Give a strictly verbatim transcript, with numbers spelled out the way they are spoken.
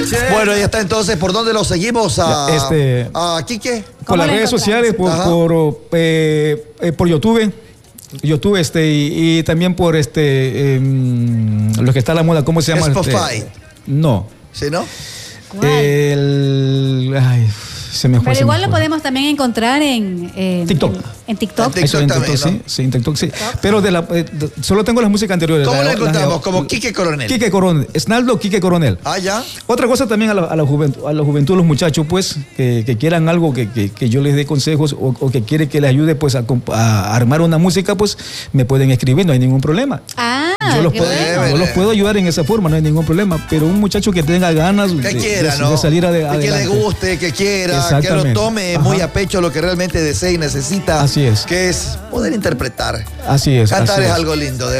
Bueno, ya está entonces. ¿Por dónde lo seguimos? A, este, a Quique. Por las redes sociales, por, por, eh, eh, por YouTube. YouTube este y, y también por este eh, lo que está a la moda, ¿cómo se llama? Spotify. Este, no. ¿Sí, no? El, ay, se me fue. Pero igual lo podemos también encontrar en, en TikTok. En, en TikTok. En TikTok en también, TikTok, ¿no? sí, sí, en TikTok, sí. Pero de la, de, solo tengo las músicas anteriores. ¿Cómo la, lo encontramos? La, Como Quique Coronel. Quique Coronel. Esnaldo Quique Coronel. Ah, ya. Otra cosa también a la, a la juventud, a la juventud, los muchachos, pues, que, que quieran algo, que, que, que yo les dé consejos o, o que quiere que les ayude, pues, a, a armar una música, pues, me pueden escribir, no hay ningún problema. Ah, yo los, qué puedo, bueno. yo los puedo ayudar en esa forma, no hay ningún problema. Pero un muchacho que tenga ganas que de, quiera, de, ¿no? de salir ade adelante. Que le guste, que quiera, que lo tome Ajá. muy a pecho lo que realmente desea y necesita. Así es. Que es poder interpretar. Así es. Cantar así es es algo lindo, de